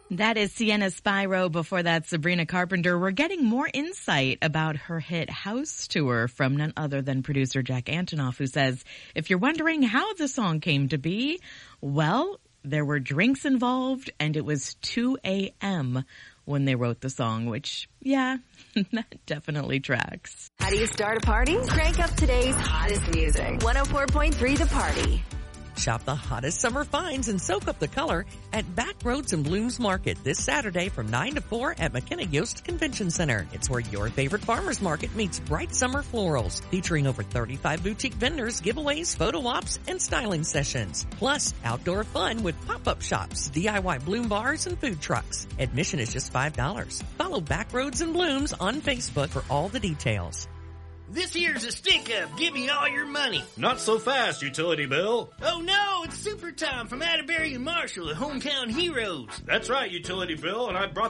That is Sienna Spyro. Before that, Sabrina Carpenter. We're getting more insight about her hit House Tour from none other than producer Jack Antonoff, who says, if you're wondering how the song came to be, well, there were drinks involved and it was 2 a.m. when they wrote the song, which, yeah, that definitely tracks. How do you start a party? Crank up today's hottest music. 104.3 The Party. Shop the hottest summer finds and soak up the color at Backroads and Blooms Market this Saturday from 9 to 4 at McKenna Yost Convention Center. It's where your favorite farmers market meets bright summer florals, featuring over 35 boutique vendors, giveaways, photo ops, and styling sessions. Plus, outdoor fun with pop-up shops, DIY bloom bars, and food trucks. Admission is just $5. Follow Backroads and Blooms on Facebook for all the details. This here's a stick-up. Give me all your money. Not so fast, Utility Bill. Oh, no, it's Super Tom from Atterbury and Marshall, the hometown heroes. That's right, Utility Bill, and I brought